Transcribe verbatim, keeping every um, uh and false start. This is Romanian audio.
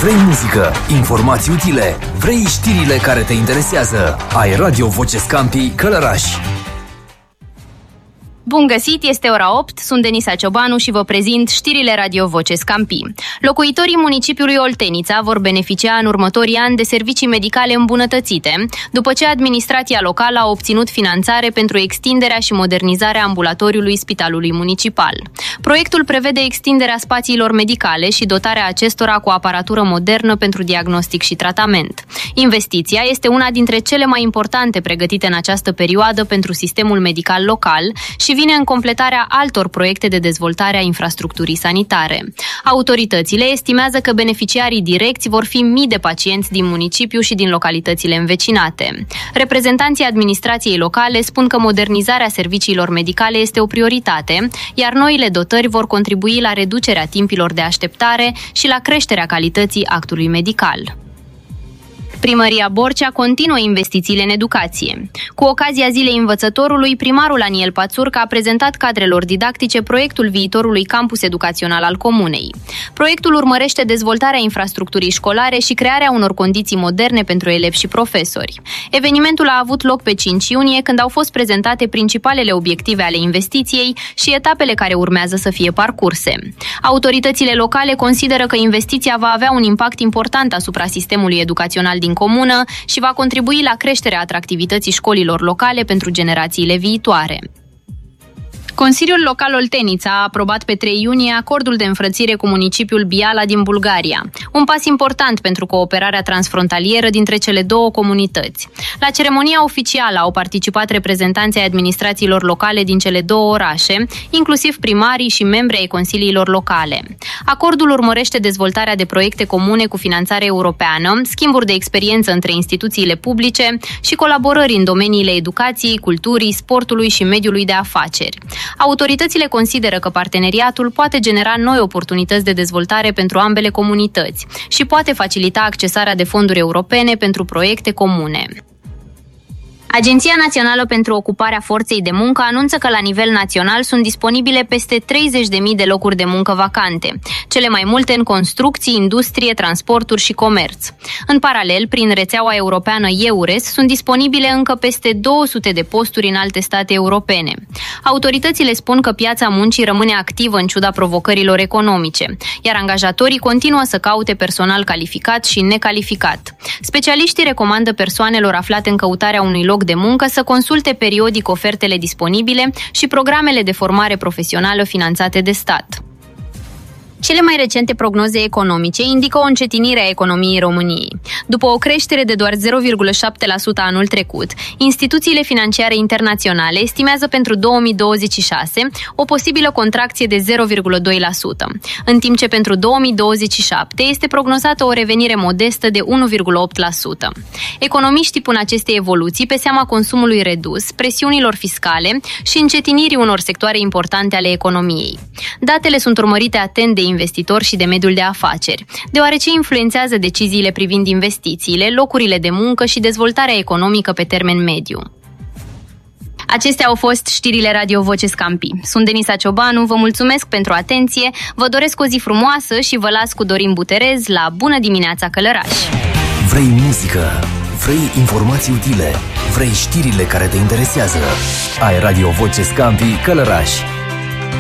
Vrei muzică, informații utile, vrei știrile care te interesează. Ai Radio Voce Scampii Călăraș. Bun găsit, este ora opt, sunt Denisa Ciobanu și vă prezint știrile Radio Voce Scampii. Locuitorii municipiului Oltenița vor beneficia în următorii ani de servicii medicale îmbunătățite, după ce administrația locală a obținut finanțare pentru extinderea și modernizarea ambulatoriului Spitalului Municipal. Proiectul prevede extinderea spațiilor medicale și dotarea acestora cu aparatură modernă pentru diagnostic și tratament. Investiția este una dintre cele mai importante pregătite în această perioadă pentru sistemul medical local și vine în completarea altor proiecte de dezvoltare a infrastructurii sanitare. Autoritățile estimează că beneficiarii direcți vor fi mii de pacienți din municipiu și din localitățile învecinate. Reprezentanții administrației locale spun că modernizarea serviciilor medicale este o prioritate, iar noile dotări vor contribui la reducerea timpilor de așteptare și la creșterea calității actului medical. Primăria Borcea continuă investițiile în educație. Cu ocazia Zilei Învățătorului, primarul Aniel Pațurcă a prezentat cadrelor didactice proiectul viitorului campus educațional al comunei. Proiectul urmărește dezvoltarea infrastructurii școlare și crearea unor condiții moderne pentru elevi și profesori. Evenimentul a avut loc pe cinci iunie, când au fost prezentate principalele obiective ale investiției și etapele care urmează să fie parcurse. Autoritățile locale consideră că investiția va avea un impact important asupra sistemului educațional din comună și va contribui la creșterea atractivității școlilor locale pentru generațiile viitoare. Consiliul Local Oltenița a aprobat pe trei iunie acordul de înfrățire cu municipiul Biala din Bulgaria, un pas important pentru cooperarea transfrontalieră dintre cele două comunități. La ceremonia oficială au participat reprezentanții administrațiilor locale din cele două orașe, inclusiv primarii și membri ai consiliilor locale. Acordul urmărește dezvoltarea de proiecte comune cu finanțare europeană, schimburi de experiență între instituțiile publice și colaborări în domeniile educației, culturii, sportului și mediului de afaceri. Autoritățile consideră că parteneriatul poate genera noi oportunități de dezvoltare pentru ambele comunități și poate facilita accesarea de fonduri europene pentru proiecte comune. Agenția Națională pentru Ocuparea Forței de Muncă anunță că la nivel național sunt disponibile peste treizeci de mii de locuri de muncă vacante, cele mai multe în construcții, industrie, transporturi și comerț. În paralel, prin rețeaua europeană EURES sunt disponibile încă peste două sute de posturi în alte state europene. Autoritățile spun că piața muncii rămâne activă în ciuda provocărilor economice, iar angajatorii continuă să caute personal calificat și necalificat. Specialiștii recomandă persoanelor aflate în căutarea unui loc de muncă să consulte periodic ofertele disponibile și programele de formare profesională finanțate de stat. Cele mai recente prognoze economice indică o încetinire a economiei României. După o creștere de doar zero virgulă șapte la sută anul trecut, instituțiile financiare internaționale estimează pentru două mii douăzeci și șase o posibilă contracție de zero virgulă doi la sută, în timp ce pentru două mii douăzeci și șapte este prognozată o revenire modestă de unu virgulă opt la sută. Economiștii pun aceste evoluții pe seama consumului redus, presiunilor fiscale și încetinirii unor sectoare importante ale economiei. Datele sunt urmărite atent de investitori și de mediul de afaceri, deoarece influențează deciziile privind investițiile, locurile de muncă și dezvoltarea economică pe termen mediu. Acestea au fost știrile Radio Voce Scampii. Sunt Denisa Ciobanu, vă mulțumesc pentru atenție, vă doresc o zi frumoasă și vă las cu Dorin Buterez la Bună dimineața Călăraș! Vrei muzică? Vrei informații utile? Vrei știrile care te interesează? Ai Radio Voce Scampii Călăraș.